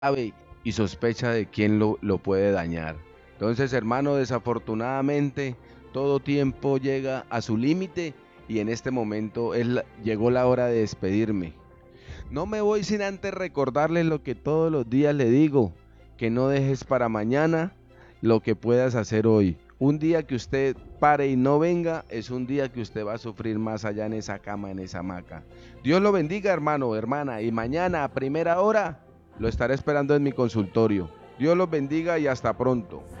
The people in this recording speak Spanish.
sabe y sospecha de quién lo puede dañar. Entonces, hermano, desafortunadamente, todo tiempo llega a su límite y en este momento llegó la hora de despedirme. No me voy sin antes recordarle lo que todos los días le digo, que no dejes para mañana lo que puedas hacer hoy. Un día que usted pare y no venga es un día que usted va a sufrir más allá en esa cama, en esa hamaca. Dios lo bendiga, hermano, hermana, y mañana a primera hora lo estaré esperando en mi consultorio. Dios los bendiga y hasta pronto.